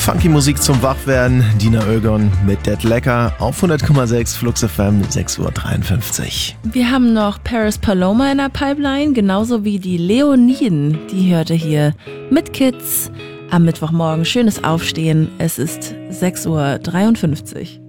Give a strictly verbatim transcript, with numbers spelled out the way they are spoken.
Funky Musik zum Wachwerden. Dina Oegon mit Dead Lecker auf hundert Komma sechs Flux F M, sechs Uhr dreiundfünfzig. Wir haben noch Paris Paloma in der Pipeline, genauso wie die Leoniden. Die hörte hier mit Kids am Mittwochmorgen. Schönes Aufstehen. Es ist sechs Uhr dreiundfünfzig.